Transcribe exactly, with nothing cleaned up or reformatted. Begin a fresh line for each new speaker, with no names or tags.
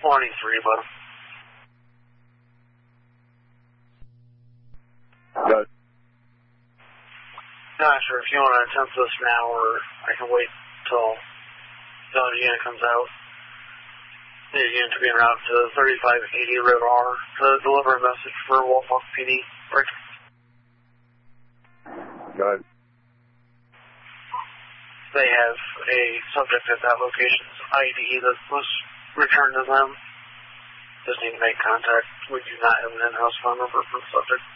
twenty-three, but...
Good.
Not sure if you want to attempt this now, or I can wait till the other unit comes out. The unit to be en route to thirty-five eighty Red R to deliver a message for Wolfhawk P D. Break.
Good.
They have a subject at that location's I D that was returned to them. Just need to make contact. We do not have an in-house phone number for the subject.